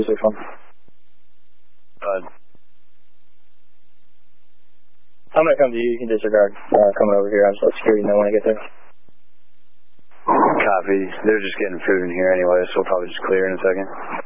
261. I'm going to come to you. You can disregard coming over here. I'll just let security know when I get there. Copy. They're just getting food in here anyway, so we'll probably just clear in a second.